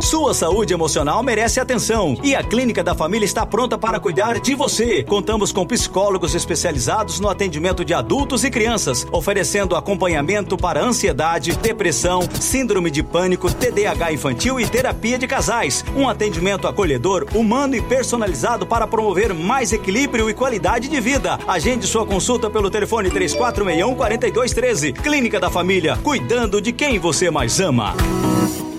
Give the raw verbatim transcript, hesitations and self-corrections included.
Sua saúde emocional merece atenção e a Clínica da Família está pronta para cuidar de você. Contamos com psicólogos especializados no atendimento de adultos e crianças, oferecendo acompanhamento para ansiedade, depressão, síndrome de pânico, T D A H infantil e terapia de casais. Um atendimento acolhedor, humano e personalizado para promover mais equilíbrio e qualidade de vida. Agende sua consulta pelo telefone três quatro seis um, quatro dois um três. Clínica da Família, cuidando de quem você mais ama.